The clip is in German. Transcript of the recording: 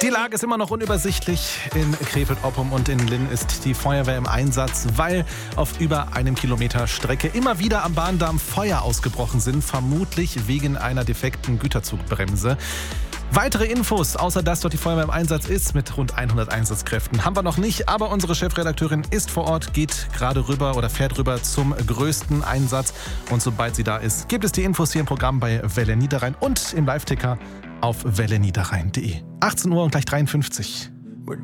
Die Lage ist immer noch unübersichtlich. In Krefeld-Oppum und in Linn ist die Feuerwehr im Einsatz, weil auf über einem Kilometer Strecke immer wieder am Bahndamm Feuer ausgebrochen sind, vermutlich wegen einer defekten Güterzugbremse. Weitere Infos, außer dass dort die Feuerwehr im Einsatz ist, mit rund 100 Einsatzkräften, haben wir noch nicht. Aber unsere Chefredakteurin ist vor Ort, geht gerade rüber oder fährt rüber zum größten Einsatz. Und sobald sie da ist, gibt es die Infos hier im Programm bei Welle Niederrhein und im Live-Ticker auf welleniederrhein.de. 18 Uhr und gleich 53.